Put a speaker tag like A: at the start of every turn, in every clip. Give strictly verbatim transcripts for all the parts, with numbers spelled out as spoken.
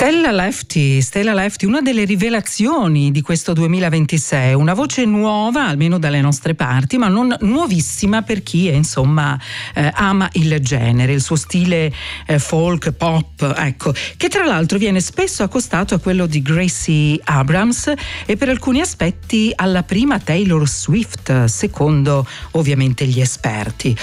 A: Stella Lefty, Stella Lefty, una delle rivelazioni di questo duemilaventisei, una voce nuova almeno dalle nostre parti, ma non nuovissima per chi è, insomma eh, ama il genere, il suo stile eh, folk, pop, ecco, che tra l'altro viene spesso accostato a quello di Gracie Abrams e per alcuni aspetti alla prima Taylor Swift, secondo ovviamente gli esperti.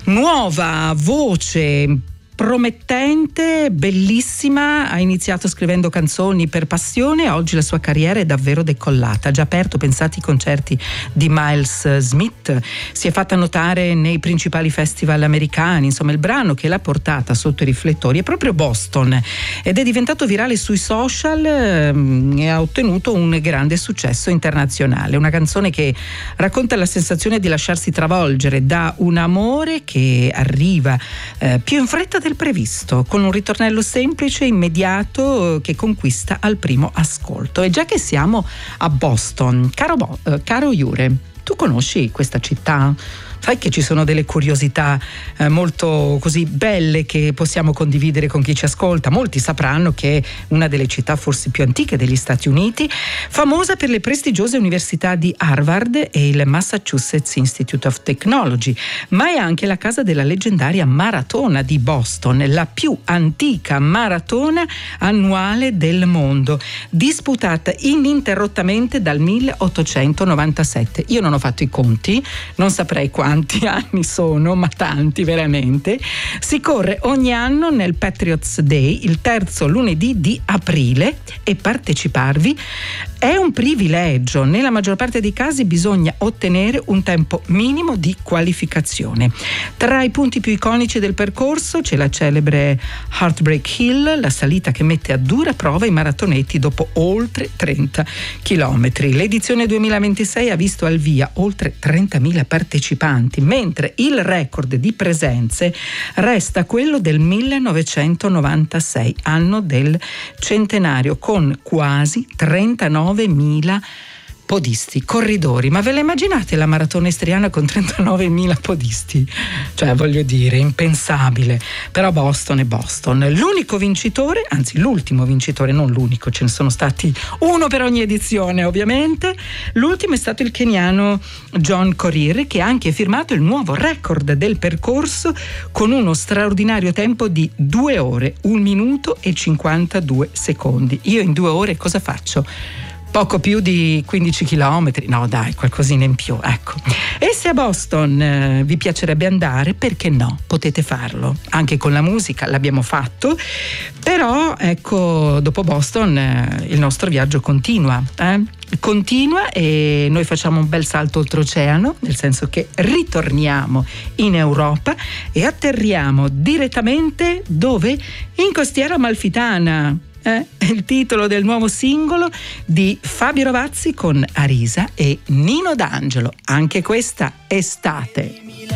A: Nuova voce promettente, bellissima, ha iniziato scrivendo canzoni per passione, oggi la sua carriera è davvero decollata, ha già aperto, pensate, i concerti di Miles Smith, si è fatta notare nei principali festival americani, insomma il brano che l'ha portata sotto i riflettori è proprio Boston ed è diventato virale sui social ehm, e ha ottenuto un grande successo internazionale, una canzone che racconta la sensazione di lasciarsi travolgere da un amore che arriva eh, più in fretta del previsto, con un ritornello semplice e immediato che conquista al primo ascolto. E già che siamo a Boston, caro, Bo- eh, caro Jure, tu conosci questa città? Sai che ci sono delle curiosità eh, molto così belle che possiamo condividere con chi ci ascolta. Molti sapranno che è una delle città forse più antiche degli Stati Uniti, famosa per le prestigiose università di Harvard e il Massachusetts Institute of Technology, ma è anche la casa della leggendaria maratona di Boston, la più antica maratona annuale del mondo, disputata ininterrottamente dal milleottocentonovantasette. Io non ho fatto i conti, non saprei quanti anni sono, ma tanti veramente. Si corre ogni anno nel Patriots Day, il terzo lunedì di aprile, e parteciparvi è un privilegio. Nella maggior parte dei casi bisogna ottenere un tempo minimo di qualificazione. Tra i punti più iconici del percorso c'è la celebre Heartbreak Hill, la salita che mette a dura prova i maratonetti dopo oltre trenta chilometri. L'edizione duemilaventisei ha visto al via oltre trentamila partecipanti, mentre il record di presenze resta quello del millenovecentonovantasei, anno del centenario, con quasi trentanovemila podisti, corridori. Ma ve la immaginate la maratona istriana con trentanovemila podisti? Cioè, voglio dire, impensabile. Però Boston è Boston. L'unico vincitore, anzi l'ultimo vincitore, non l'unico, ce ne sono stati uno per ogni edizione ovviamente. L'ultimo è stato il keniano John Korir, che ha anche firmato il nuovo record del percorso con uno straordinario tempo di due ore, un minuto e cinquantadue secondi. Io in due ore cosa faccio? Poco più di quindici chilometri, no dai, qualcosina in più, ecco. E se a Boston eh, vi piacerebbe andare, perché no? Potete farlo, anche con la musica l'abbiamo fatto, però ecco, dopo Boston eh, il nostro viaggio continua, eh? continua e noi facciamo un bel salto oltreoceano, nel senso che ritorniamo in Europa e atterriamo direttamente dove? In Costiera Amalfitana. Eh, il titolo del nuovo singolo di Fabio Rovazzi con Arisa e Nino D'Angelo, anche questa estate.